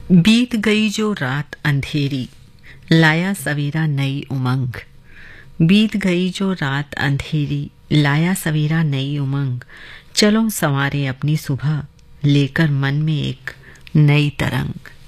बीत गई जो रात अंधेरी, लाया सवेरा नई उमंग। बीत गई जो रात अंधेरी, लाया सवेरा नई उमंग। चलो संवारे अपनी सुबह, लेकर मन में एक नई तरंग।